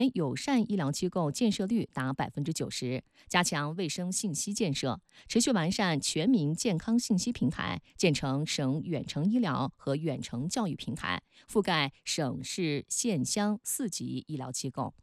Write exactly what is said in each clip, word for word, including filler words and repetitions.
友善医疗机构建设率达百分之九十，加强卫生信息建设，持续完善全民健康信息平台，建成省远程医疗和远程教育平台，覆盖省市县乡四级医疗机构。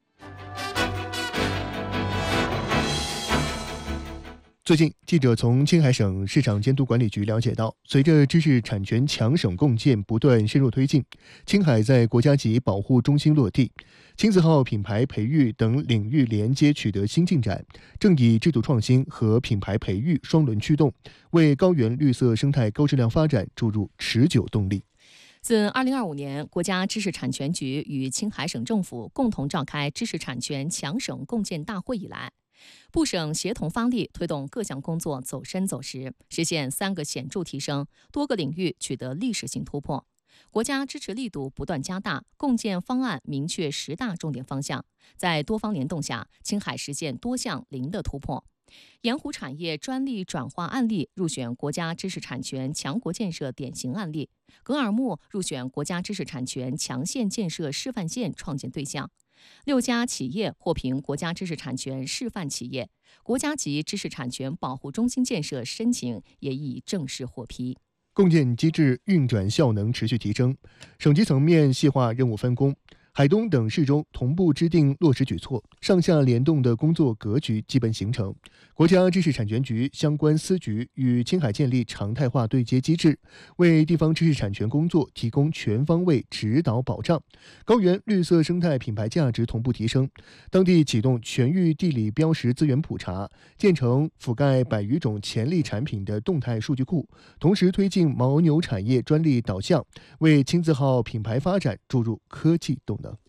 最近，记者从青海省市场监督管理局了解到，随着知识产权强省共建不断深入推进，青海在国家级保护中心落地，青字号品牌培育等领域连接取得新进展，正以制度创新和品牌培育双轮驱动，为高原绿色生态高质量发展注入持久动力。 自二零二五年国家知识产权局与青海省政府共同召开知识产权强省共建大会以来，部省协同发力，推动各项工作走深走实，实现三个显著提升，多个领域取得历史性突破。国家支持力度不断加大，共建方案明确十大重点方向，在多方联动下，青海实现多项零的突破。盐湖产业专利转化案例入选国家知识产权强国建设典型案例，格尔木入选国家知识产权强县建设示范县创建对象。六家企业获评国家知识产权示范企业，国家级知识产权保护中心建设申请也已正式获批。 共建机制运转效能持续提升，省级层面细化任务分工，海东等市州同步制定落实举措，上下联动的工作格局基本形成。国家知识产权局相关司局与青海建立常态化对接机制，为地方知识产权工作提供全方位指导保障。高原绿色生态品牌价值同步提升，当地启动全域地理标识资源普查，建成覆盖百余种潜力产品的动态数据库，同时推进牦牛产业专利导向，为青字号品牌发展注入科技动能。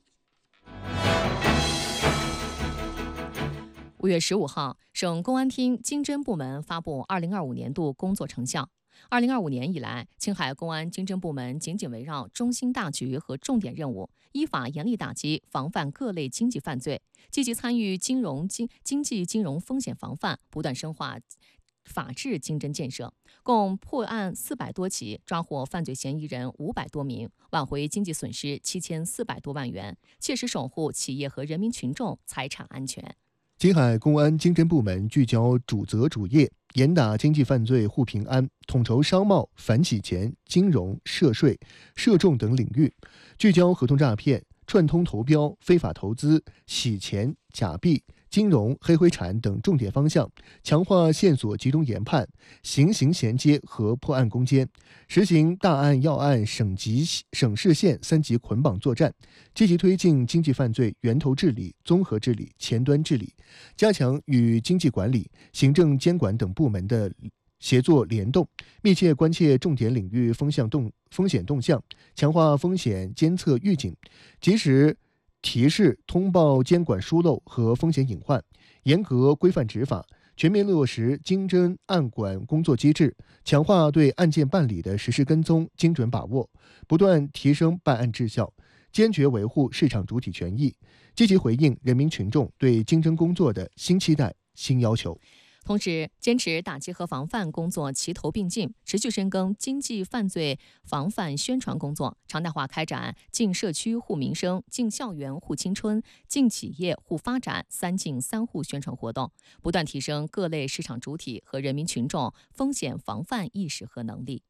五月十五号，省公安厅经侦部门发布二零二五年度工作成效。二零二五年以来，青海公安经侦部门紧紧围绕中心大局和重点任务，依法严厉打击防范各类经济犯罪，积极参与金融经经济金融风险防范，不断深化法治经侦建设，共破案四百多起，抓获犯罪嫌疑人五百多名，挽回经济损失七千四百多万元，切实守护企业和人民群众财产安全。 青海公安经侦部门聚焦主责主业，严打经济犯罪护平安，统筹商贸、反洗钱、金融、涉税、涉众等领域，聚焦合同诈骗、串通投标、非法投资、洗钱、假币、金融、黑灰产等重点方向，强化线索集中研判、刑刑衔接和破案攻坚，实行大案要案省级、省市县三级捆绑作战，积极推进经济犯罪源头治理、综合治理、前端治理，加强与经济管理、行政监管等部门的协作联动，密切关切重点领域风向动风险动向，强化风险监测预警，及时提示通报监管疏漏和风险隐患，严格规范执法，全面落实经侦案管工作机制，强化对案件办理的实时跟踪、精准把握，不断提升办案质效，坚决维护市场主体权益，积极回应人民群众对经侦工作的新期待、新要求。 同时，坚持打击和防范工作齐头并进，持续深耕经济犯罪防范宣传工作，常态化开展进社区护民生、进校园护青春、进企业护发展三进三护宣传活动，不断提升各类市场主体和人民群众风险防范意识和能力。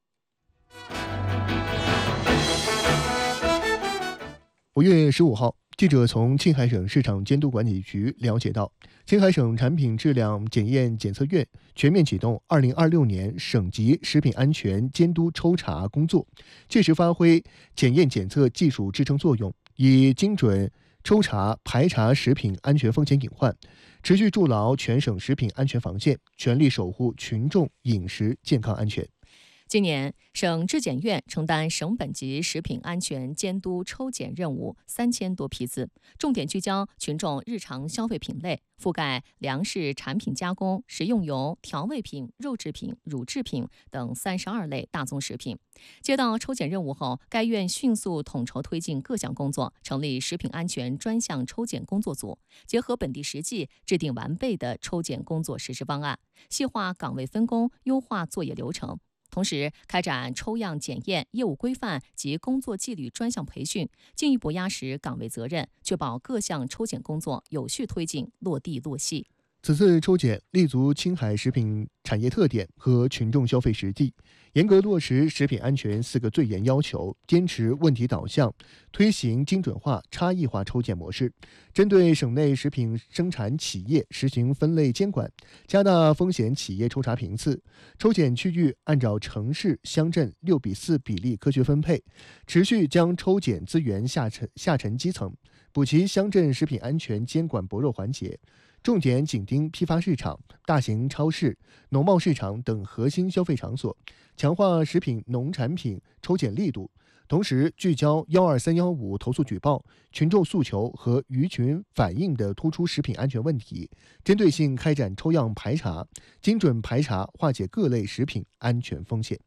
五月十五号，记者从青海省市场监督管理局了解到，青海省产品质量检验检测院全面启动二零二六年省级食品安全监督抽查工作，切实发挥检验检测技术支撑作用，以精准抽查排查食品安全风险隐患，持续筑牢全省食品安全防线，全力守护群众饮食健康安全。 今年，省质检院承担省本级食品安全监督抽检任务三千多批次，重点聚焦群众日常消费品类，覆盖粮食产品加工、食用油、调味品、肉制品、乳制品等三十二类大宗食品。接到抽检任务后，该院迅速统筹推进各项工作，成立食品安全专项抽检工作组，结合本地实际，制定完备的抽检工作实施方案，细化岗位分工，优化作业流程。 同时开展抽样检验、业务规范及工作纪律专项培训，进一步压实岗位责任，确保各项抽检工作有序推进、落地落细。 此次抽检立足青海食品产业特点和群众消费实际，严格落实食品安全四个最严要求，坚持问题导向，推行精准化、差异化抽检模式，针对省内食品生产企业实行分类监管，加大风险企业抽查频次。抽检区域按照城市、乡镇六比四比例科学分配，持续将抽检资源下沉下沉基层，补齐乡镇食品安全监管薄弱环节。重点紧盯批发市场、大型超市、农贸市场等核心消费场所，强化食品农产品抽检力度，同时聚焦幺二三幺五投诉举报、群众诉求和舆群反映的突出食品安全问题，针对性开展抽样排查，精准排查化解各类食品安全风险。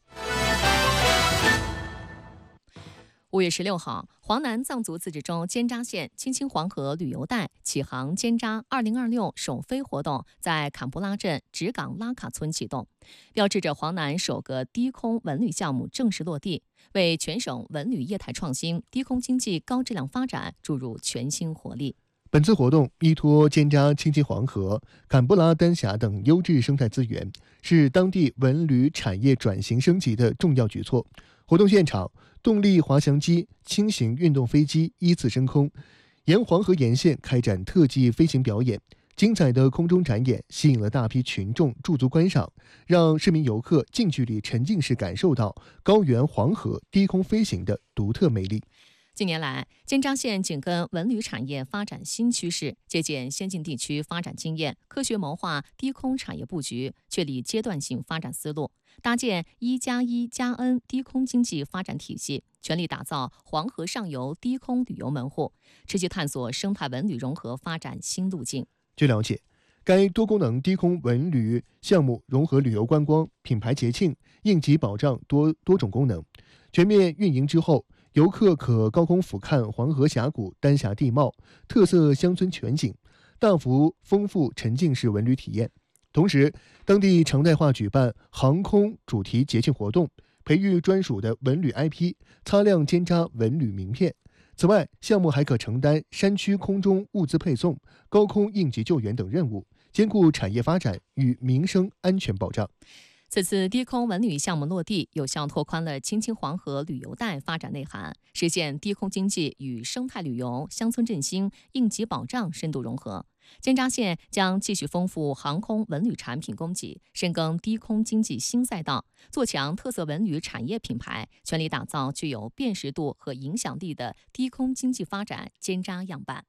五月十六号，黄南藏族自治州尖扎县青青黄河旅游带启航尖扎二零二六首飞活动在坎布拉镇直岗拉卡村启动，标志着黄南首个低空文旅项目正式落地，为全省文旅业态创新、低空经济高质量发展注入全新活力。 本次活动依托尖扎青青黄河、坎布拉丹峡等优质生态资源，是当地文旅产业转型升级的重要举措。活动现场，动力滑翔机、轻型运动飞机依次升空，沿黄河沿线开展特技飞行表演。精彩的空中展演吸引了大批群众驻足观赏，让市民游客近距离沉浸式感受到高原黄河低空飞行的独特魅力。 近年来，尖扎县紧跟文旅产业发展新趋势，借鉴先进地区发展经验，科学谋划低空产业布局，确立阶段性发展思路，搭建一加一加 N 低空经济发展体系，全力打造黄河上游低空旅游门户，持续探索生态文旅融合发展新路径。 据了解，该多功能低空文旅项目融合旅游观光、品牌节庆、应急保障多多种功能，全面运营之后，游客可高空俯瞰黄河峡谷丹霞地貌、特色乡村全景，大幅丰富沉浸式文旅体验。同时，当地常态化举办航空主题节庆活动，培育专属的文旅 I P， 擦亮尖扎文旅名片。此外，项目还可承担山区空中物资配送、高空应急救援等任务，兼顾产业发展与民生安全保障。 此次低空文旅项目落地，有效拓宽了青青黄河旅游带发展内涵，实现低空经济与生态旅游、乡村振兴、应急保障深度融合。尖扎县将继续丰富航空文旅产品供给，深耕低空经济新赛道，做强特色文旅产业品牌，全力打造具有辨识度和影响力的低空经济发展尖扎样板。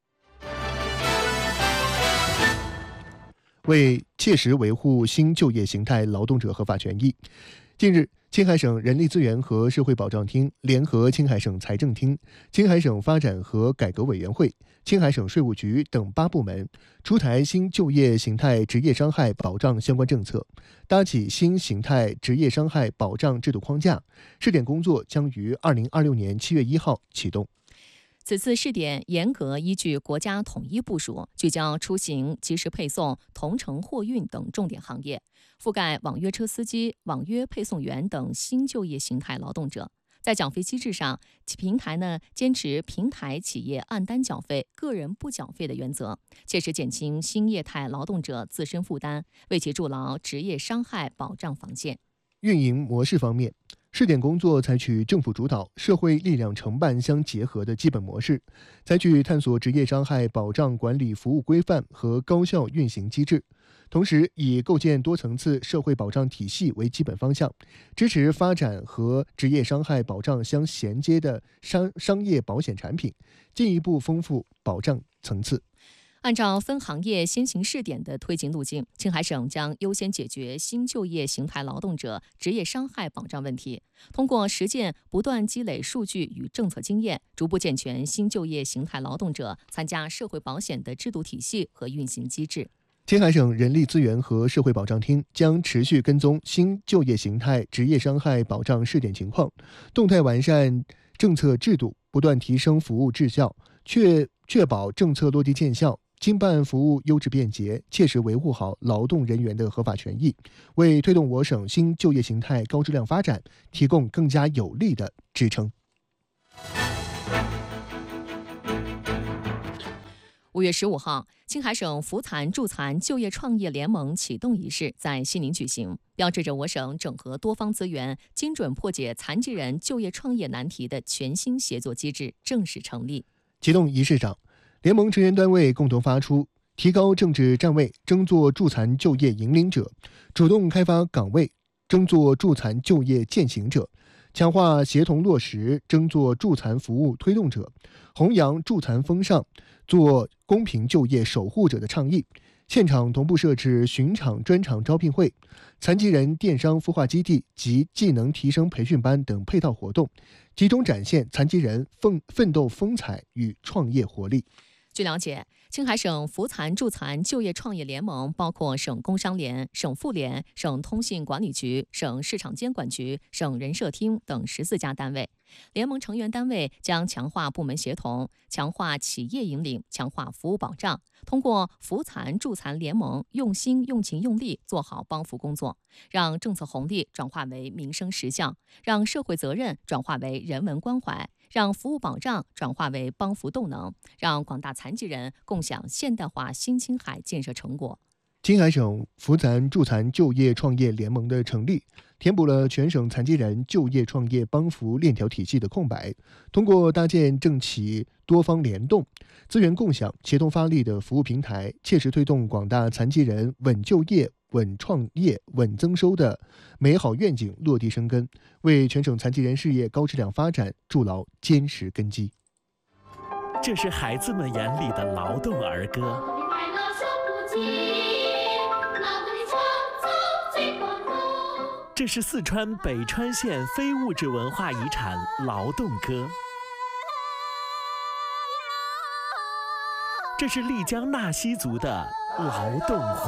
为切实维护新就业形态劳动者合法权益，近日，青海省人力资源和社会保障厅联合青海省财政厅、青海省发展和改革委员会、青海省税务局等八部门出台新就业形态职业伤害保障相关政策，搭起新形态职业伤害保障制度框架。试点工作将于二零二六年七月一号启动。 此次试点严格依据国家统一部署，聚焦出行、即时配送、同城货运等重点行业，覆盖网约车司机、网约配送员等新就业形态劳动者。在缴费机制上，其平台呢坚持平台企业按单缴费、个人不缴费的原则，切实减轻新业态劳动者自身负担，为其筑牢职业伤害保障防线。 运营模式方面，试点工作采取政府主导、社会力量承办相结合的基本模式，采取探索职业伤害保障管理服务规范和高效运行机制，同时以构建多层次社会保障体系为基本方向，支持发展和职业伤害保障相衔接的商商业保险产品，进一步丰富保障层次。 按照分行业先行试点的推进路径，青海省将优先解决新就业形态劳动者职业伤害保障问题，通过实践不断积累数据与政策经验，逐步健全新就业形态劳动者参加社会保险的制度体系和运行机制。 青海省人力资源和社会保障厅将持续跟踪新就业形态职业伤害保障试点情况，动态完善政策制度，不断提升服务质效，确确保政策落地见效， 经办服务优质便捷，切实维护好劳动人员的合法权益，为推动我省新就业形态高质量发展提供更加有力的支撑。 五月十五号，青海省扶残助残就业创业联盟启动仪式在西宁举行，标志着我省整合多方资源，精准破解残疾人就业创业难题的全新协作机制正式成立。 启动仪式上，联盟成员单位共同发出提高政治站位，争做助残就业引领者，主动开发岗位，争做助残就业践行者，强化协同落实，争做助残服务推动者，弘扬助残风尚，做公平就业守护者的倡议。现场同步设置巡场专场招聘会、残疾人电商孵化基地及技能提升培训班等配套活动，集中展现残疾人奋奋斗风采与创业活力。 据了解，青海省扶残助残就业创业联盟包括省工商联、省妇联、省通信管理局、省市场监管局、省人社厅等十四家单位。联盟成员单位将强化部门协同，强化企业引领，强化服务保障，通过扶残助残联盟用心、用情、用力做好帮扶工作，让政策红利转化为民生实效，让社会责任转化为人文关怀，让服务保障转化为帮扶动能，让广大残疾人共享现代化新青海建设成果。 青海省扶残助残就业创业联盟的成立，填补了全省残疾人就业创业帮扶链条体系的空白。通过搭建政企多方联动、资源共享、协同发力的服务平台，切实推动广大残疾人稳就业、稳创业、稳增收的美好愿景落地生根，为全省残疾人事业高质量发展筑牢坚实根基。 这是孩子们眼里的劳动儿歌。这是四川北川县非物质文化遗产劳动歌。这是丽江纳西族的劳动